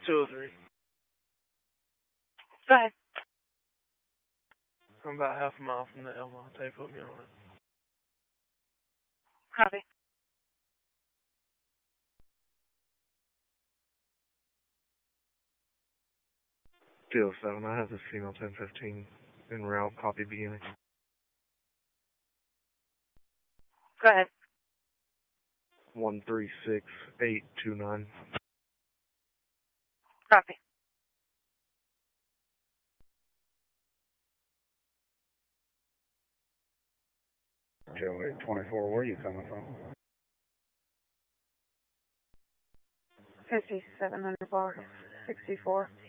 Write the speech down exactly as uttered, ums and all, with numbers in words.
Two or three. Go ahead. I'm about half a mile from the Elmo. Tape put me on it. Copy. Deal seven, I have this female ten fifteen en route, copy beginning. Go ahead. one three six eight two nine. Copy. Joe eight twenty-four, where are you coming from? fifty-seven hundred bar, sixty-four.